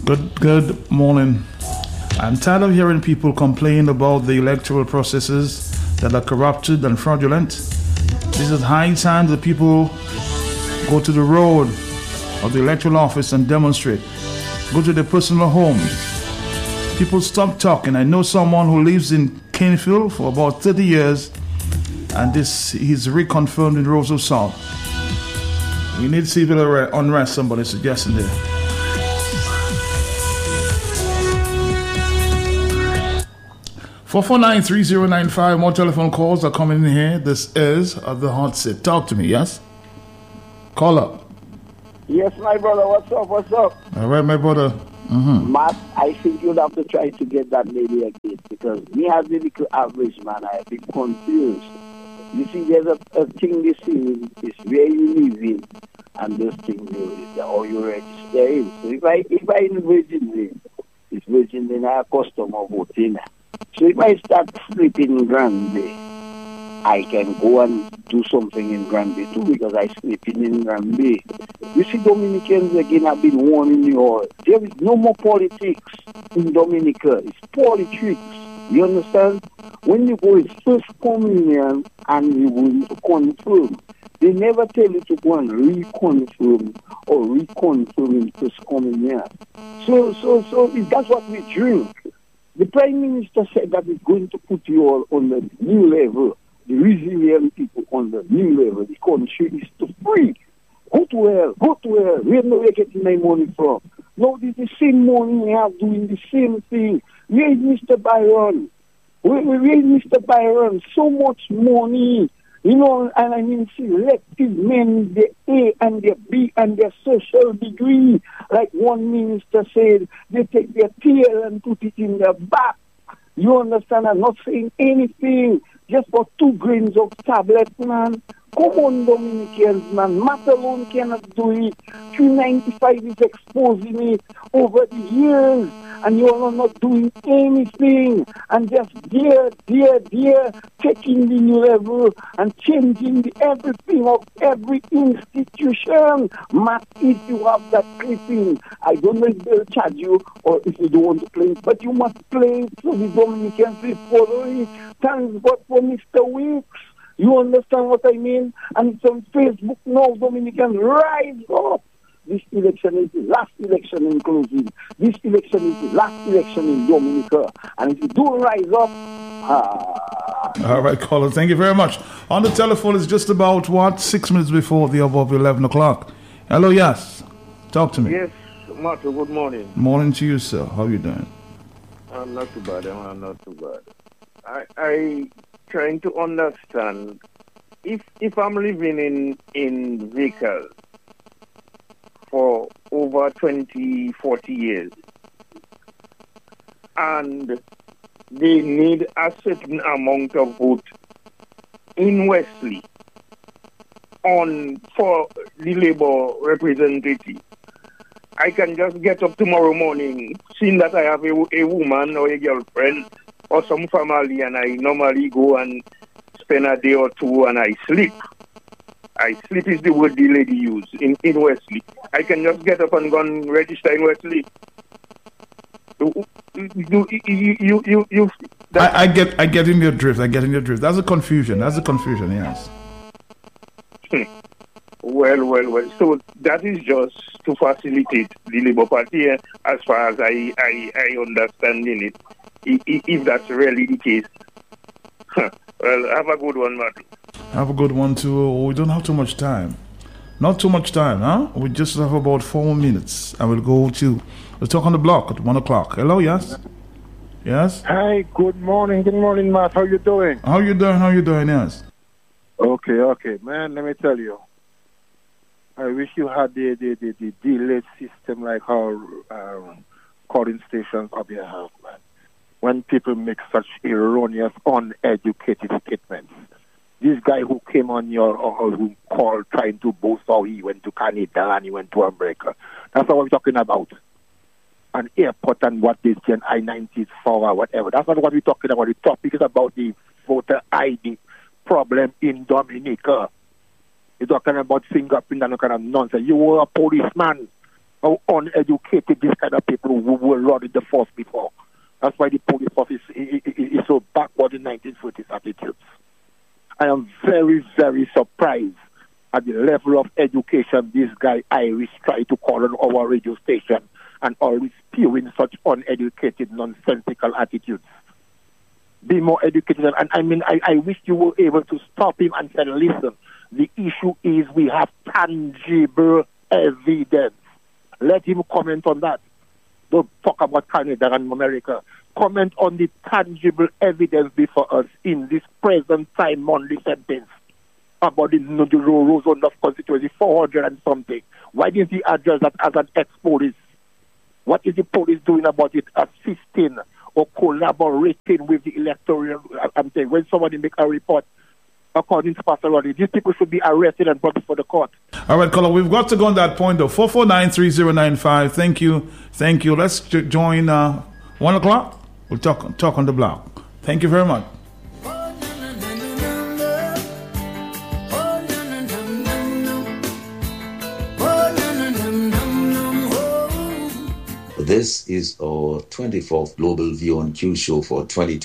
Good morning. I'm tired of hearing people complain about the electoral processes that are corrupted and fraudulent. This is high time that people go to the road of the electoral office and demonstrate. Go to their personal homes. People stop talking. I know someone who lives in Canefield for about 30 years, and he's reconfirmed in Rose of Salt. We need civil unrest, somebody suggesting there. Four 449-3095. More telephone calls are coming in here. This is the hot seat. Talk to me, yes? Call up. Yes, my brother. What's up? All right, my brother. Matt, I think you'd have to try to get that lady again, because me as a little average man, I have been confused. You see, there's a thing this is where you live in, and those things or you register in. So if I in Virgin Lane, it's Virgin Lane, I have customer voting. So if I start sleeping in Granby, I can go and do something in Granby too, because I sleeping in Granby. You see, Dominicans again have been warning you all. There is no more politics in Dominica. It's politics. You understand? When you go, it's first communion and you going to confirm. They never tell you to go and reconfirm or reconfirm in first communion. So that's what we drink. The Prime Minister said that it's going to put you all on the new level, the resilient people on the new level. The country is to free. Go to hell. Where are we getting my money from? No, this is the same money we have doing the same thing. Where is Mr. Byron? Where is Mr. Byron? So much money. You know, and I mean, selective men, their A and their B and their social degree. Like one minister said, they take their tail and put it in their back. You understand? I'm not saying anything. Just for 2 grains of tablet, man. Come on, Dominicans, man. Matt alone cannot do it. 395 is exposing it over the years. And you are not doing anything. And just dear, taking the new level and changing the everything of every institution. Matt, if you have that clipping, I don't know if they'll charge you or if you don't want to play it, but you must play it so the Dominicans will follow it. Thanks God for Mr. Weeks. You understand what I mean? And it's on Facebook now, Dominicans, rise up. This election is the last election in closing. This election is the last election in Dominica. And if you don't rise up, All right, caller, thank you very much. On the telephone is just about, 6 minutes before the above 11 o'clock. Hello, yes. Talk to me. Yes, Martin, good morning. Morning to you, sir. How are you doing? I'm not too bad. I'm not too bad. I trying to understand if I'm living in vehicles for over 20, 40 years and they need a certain amount of vote in Wesley for the Labour representative. I can just get up tomorrow morning, seeing that I have a woman or a girlfriend or some family, and I normally go and spend a day or two and I sleep. I sleep is the word the lady used in Wesley. I can just get up and go and register in Wesley. I get in your drift. That's a confusion. Yes. Well. So that is just to facilitate the Labour Party, as far as I understand in it. If that's really the case. Well, have a good one, Martin. Have a good one too. We don't have too much time. Not too much time, huh? We just have about 4 minutes. I will go to the talk on the block at 1 o'clock. Hello, yes? Yes? Hi, good morning, Matt. How you doing? How you doing, yes? Okay. Man, let me tell you. I wish you had the delay system like how calling stations of your house, man. When people make such erroneous, uneducated statements. This guy who came on who called trying to boast how he went to Canada and he went to America. That's what we're talking about. An airport and what they say, I-90 is for or whatever. That's not what we're talking about. The topic is about the voter ID problem in Dominica. You're talking about fingerprint and kind of nonsense. You were a policeman. how uneducated these kind of people who were running the force before. That's why the police force is so backward in 1940s attitudes. I am very, very surprised at the level of education this guy Irish tried to call on our radio station and always spewing such uneducated, nonsensical attitudes. Be more educated. And I wish you were able to stop him and say, listen, the issue is we have tangible evidence. Let him comment on that. Don't talk about Canada and America. Comment on the tangible evidence before us in this present time monthly sentence about the Rose of constituency, 400 and something. Why didn't he address that as an ex-police? What is the police doing about it? Assisting or collaborating with the electoral? I'm saying when somebody make a report, according to Pastor Rodney, these people should be arrested and brought before the court. All right, caller, we've got to go on that point, though. 449-3095. Thank you. Let's join 1 o'clock. We'll talk on the block. Thank you very much. This is our 24th Global View on Q show for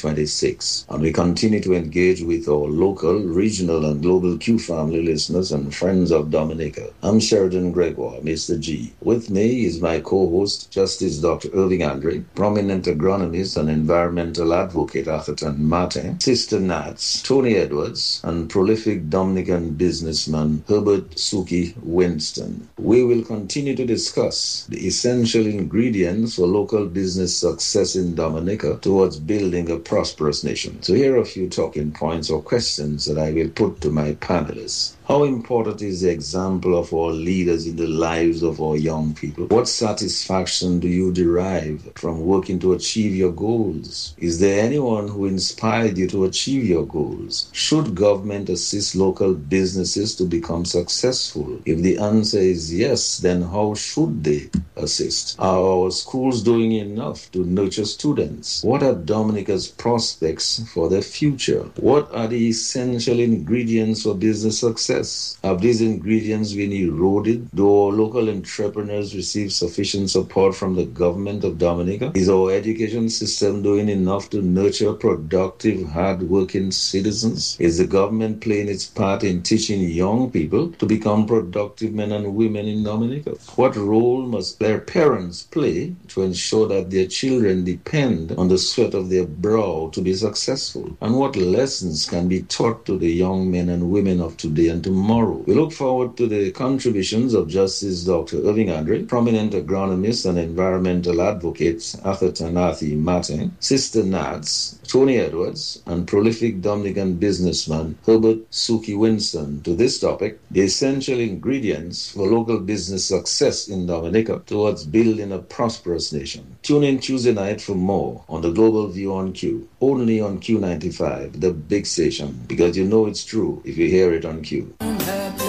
2026, and we continue to engage with our local, regional, and global Q family listeners and friends of Dominica. I'm Sheridan Gregoire, Mr. G. With me is my co-host, Justice Dr. Irving Andre, prominent agronomist and environmental advocate Atherton Martin, Sister Nats, Tony Edwards, and prolific Dominican businessman Herbert Suki Winston. We will continue to discuss the essential ingredients for local business success in Dominica towards building a prosperous nation. So here are a few talking points or questions that I will put to my panelists. How important is the example of our leaders in the lives of our young people? What satisfaction do you derive from working to achieve your goals? Is there anyone who inspired you to achieve your goals? Should government assist local businesses to become successful? If the answer is yes, then how should they assist? Are our schools doing enough to nurture students? What are Dominica's prospects for their future? What are the essential ingredients for business success? Have these ingredients been eroded? Do our local entrepreneurs receive sufficient support from the government of Dominica? Is our education system doing enough to nurture productive, hard-working citizens? Is the government playing its part in teaching young people to become productive men and women in Dominica? What role must their parents play to ensure that their children depend on the sweat of their brow to be successful? And what lessons can be taught to the young men and women of today and tomorrow? We look forward to the contributions of Justice Dr. Irving Andre, prominent agronomist and environmental advocate Atherton Martin, Sister Nats, Tony Edwards, and prolific Dominican businessman Herbert Suki Winston to this topic, the essential ingredients for local business success in Dominica towards building a prosperous nation. Tune in Tuesday night for more on the Global View on Q, only on Q95, the big station, because you know it's true if you hear it on Q.